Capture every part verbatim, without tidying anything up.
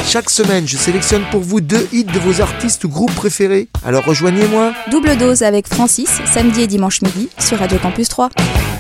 Chaque semaine, je sélectionne pour vous deux hits de vos artistes ou groupes préférés. Alors rejoignez-moi. Double dose avec Francis, samedi et dimanche midi sur Radio Campus trois.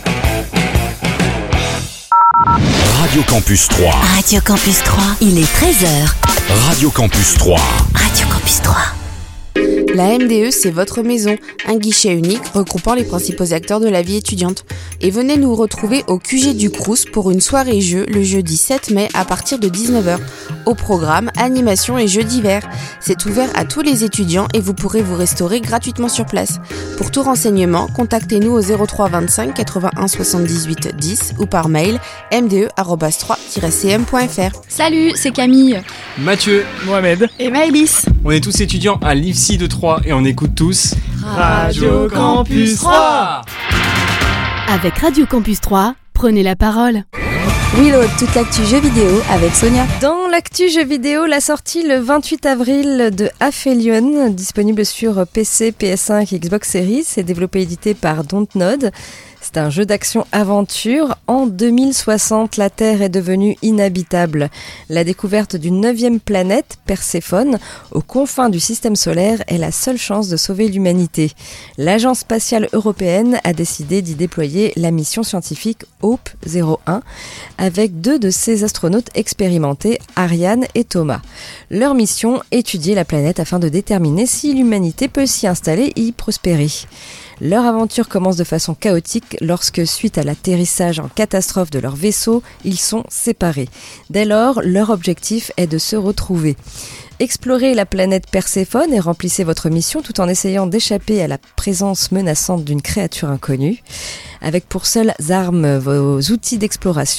Radio Campus trois. Radio Campus trois, il est treize heures. Radio Campus trois. Radio Campus trois. La M D E, c'est votre maison, un guichet unique regroupant les principaux acteurs de la vie étudiante. Et venez nous retrouver au Q G du Crous pour une soirée jeu le jeudi sept mai à partir de dix-neuf heures. Au programme, animation et jeux divers. C'est ouvert à tous les étudiants et vous pourrez vous restaurer gratuitement sur place. Pour tout renseignement, contactez-nous au zéro trois vingt-cinq quatre-vingt-un soixante-dix-huit dix ou par mail m d e arobase trois tiret c m point f r. Salut, c'est Camille, Mathieu, Mohamed et Maëlys. On est tous étudiants à l'I F C de Troyes et on écoute tous Radio Campus trois. Avec Radio Campus trois, prenez la parole. Willow, toute l'actu jeux vidéo avec Sonia. Dans l'actu jeux vidéo, la sortie le vingt-huit avril de Aphelion, disponible sur P C, P S cinq et Xbox Series. C'est développé et édité par Dontnod. C'est un jeu d'action-aventure. En deux mille soixante, la Terre est devenue inhabitable. La découverte d'une neuvième planète, Perséphone, aux confins du système solaire, est la seule chance de sauver l'humanité. L'Agence spatiale européenne a décidé d'y déployer la mission scientifique Hope zéro un, avec deux de ses astronautes expérimentés, Ariane et Thomas. Leur mission, étudier la planète afin de déterminer si l'humanité peut s'y installer et y prospérer. Leur aventure commence de façon chaotique lorsque, suite à l'atterrissage en catastrophe de leur vaisseau, ils sont séparés. Dès lors, leur objectif est de se retrouver. Explorez la planète Perséphone et remplissez votre mission tout en essayant d'échapper à la présence menaçante d'une créature inconnue, avec pour seules armes vos outils d'exploration.